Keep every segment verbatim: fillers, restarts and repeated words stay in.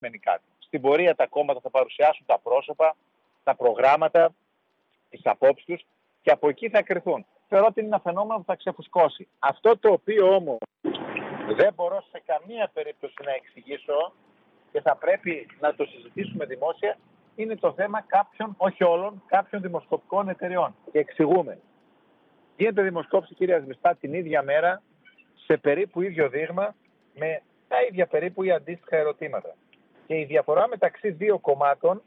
σημαίνει κάτι. Στην πορεία τα κόμματα θα παρουσιάσουν τα πρόσωπα, τα προγράμματα, τις απόψεις τους και από εκεί θα κρυθούν. Θεωρώ ότι είναι ένα φαινόμενο που θα ξεφουσκώσει. Αυτό το οποίο όμως δεν μπορώ σε καμία περίπτωση να εξηγήσω και θα πρέπει να το συζητήσουμε δημόσια, είναι το θέμα κάποιων, όχι όλων, κάποιων δημοσκοπικών εταιριών. Και εξηγούμε. Γίνεται δημοσκόπηση, κύριε Ασβεστά, την ίδια μέρα, σε περίπου ίδιο δείγμα, με τα ίδια περίπου ή αντίστοιχα ερωτήματα. Και η διαφορά μεταξύ δύο κομμάτων,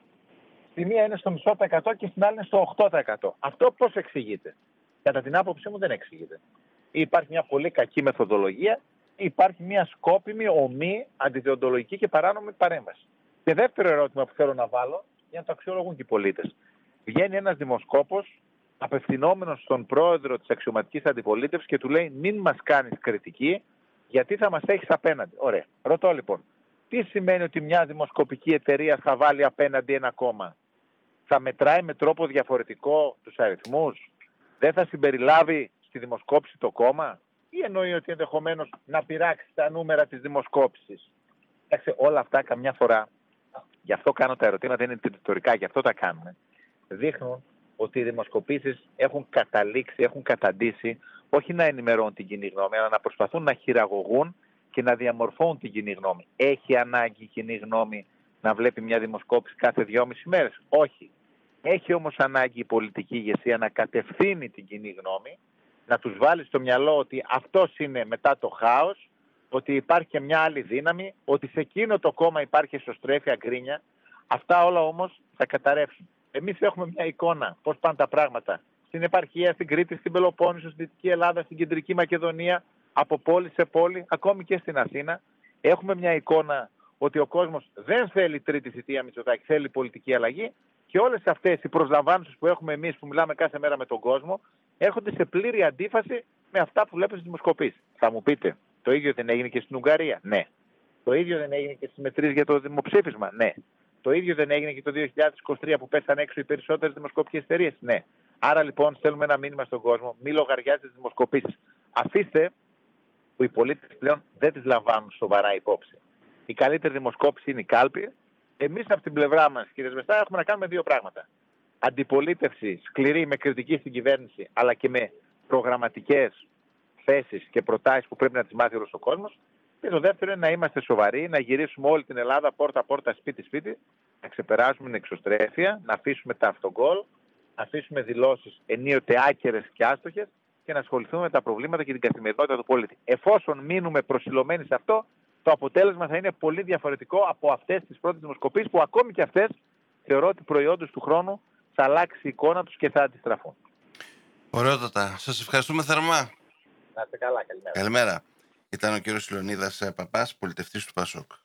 στη μία είναι στο μισό τοις εκατό και στην άλλη είναι στο οκτώ τοις εκατό. Αυτό πώς εξηγείται? Κατά την άποψή μου δεν εξηγείται. Υπάρχει μια πολύ κακή μεθοδολογία, υπάρχει μια σκόπιμη, ομή, αντιδιοντολογική και παράνομη παρέμβαση. Και δεύτερο ερώτημα που θέλω να βάλω, για να το αξιολογούν και οι πολίτες. Βγαίνει ένας δημοσκόπος, απευθυνόμενος στον πρόεδρο της αξιωματικής αντιπολίτευσης και του λέει: μην μας κάνεις κριτική, γιατί θα μας έχεις απέναντι. Ωραία. Ρωτώ λοιπόν, τι σημαίνει ότι μια δημοσκοπική εταιρεία θα βάλει απέναντι ένα κόμμα? Θα μετράει με τρόπο διαφορετικό τους αριθμούς? Δεν θα συμπεριλάβει στη δημοσκόπηση το κόμμα? Ή εννοεί ότι ενδεχομένως να πειράξει τα νούμερα της δημοσκόπησης? Εντάξει, όλα αυτά καμιά φορά, γι' αυτό κάνω τα ερωτήματα, είναι ρητορικά, γι' αυτό τα κάνουμε, δείχνουν ότι οι δημοσκοπήσεις έχουν καταλήξει, έχουν καταντήσει όχι να ενημερώνουν την κοινή γνώμη, αλλά να προσπαθούν να χειραγωγούν και να διαμορφώνουν την κοινή γνώμη. Έχει ανάγκη η κοινή γνώμη να βλέπει μια δημοσκόπηση κάθε δυόμιση μέρες? Όχι. Έχει όμως ανάγκη η πολιτική ηγεσία να κατευθύνει την κοινή γνώμη, να τους βάλει στο μυαλό ότι αυτός είναι μετά το χάος, ότι υπάρχει και μια άλλη δύναμη, ότι σε εκείνο το κόμμα υπάρχει εσωστρέφεια, γκρίνια. Αυτά όλα όμως θα καταρρεύσουν. Εμείς έχουμε μια εικόνα πώς πάνε τα πράγματα στην επαρχία, στην Κρήτη, στην Πελοπόννησο, στη Δυτική Ελλάδα, στην Κεντρική Μακεδονία, από πόλη σε πόλη, ακόμη και στην Αθήνα. Έχουμε μια εικόνα ότι ο κόσμος δεν θέλει τρίτη θητεία Μητσοτάκη, θέλει πολιτική αλλαγή, και όλες αυτές οι προσλαμβάνσεις που έχουμε εμείς, που μιλάμε κάθε μέρα με τον κόσμο, έρχονται σε πλήρη αντίφαση με αυτά που βλέπετε στις δημοσκοπήσεις. Θα μου πείτε, το ίδιο δεν έγινε και στην Ουγγαρία? Ναι. Το ίδιο δεν έγινε και στις μετρήσεις για το δημοψήφισμα? Ναι. Το ίδιο δεν έγινε και το δύο χιλιάδες είκοσι τρία που πέσαν έξω οι περισσότερες δημοσκοπικές εταιρείες? Ναι. Άρα λοιπόν στέλνουμε ένα μήνυμα στον κόσμο: μη λογαριάζετε τις δημοσκοπήσεις. Αφήστε που οι πολίτες πλέον δεν τις λαμβάνουν σοβαρά υπόψη. Η καλύτερη δημοσκόπηση είναι η κάλπη. Εμείς από την πλευρά μας, κύριε Σβεστά, έχουμε να κάνουμε δύο πράγματα. Αντιπολίτευση σκληρή με κριτική στην κυβέρνηση, αλλά και με προγραμματικές θέσεις και προτάσεις που πρέπει να τις μάθει όλος ο κόσμος. Και το δεύτερο είναι να είμαστε σοβαροί, να γυρίσουμε όλη την Ελλάδα πόρτα-πόρτα, σπίτι-σπίτι, να ξεπεράσουμε την εξωστρέφεια, να αφήσουμε τα αυτογκόλ, να αφήσουμε δηλώσεις ενίοτε άκερες και άστοχες και να ασχοληθούμε με τα προβλήματα και την καθημερινότητα του πολίτη. Εφόσον μείνουμε προσιλωμένοι σε αυτό, το αποτέλεσμα θα είναι πολύ διαφορετικό από αυτές τις πρώτες δημοσκοπήσεις, που ακόμη και αυτές θεωρώ ότι προϊόντος του χρόνου θα αλλάξει η εικόνα τους και θα αντιστραφούν. Ωραιότατα. Σας ευχαριστούμε θερμά. Να είστε καλά. Καλημέρα. Καλημέρα. Ήταν ο κύριος Λεωνίδας Παπάς, πολιτευτής του ΠΑΣΟΚ.